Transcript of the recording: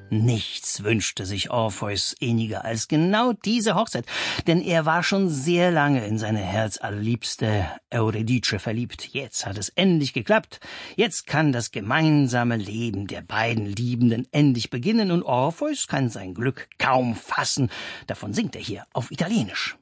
Nichts wünschte sich Orpheus inniger als genau diese Hochzeit, denn er war schon sehr lange in seine herzallerliebste Eurydice verliebt. Jetzt hat es endlich geklappt. Jetzt kann das gemeinsame Leben der beiden Liebenden endlich beginnen und Orpheus kann sein Glück kaum fassen. Davon singt er hier auf Italienisch.